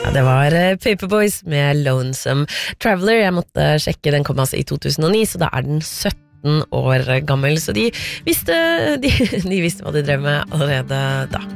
Ja, det var Paperboys med Lonesome Traveler. Jeg måtte sjekke, den kom altså i 2009, så da den 17 år gammel. Så de visste hva de drev med allerede da.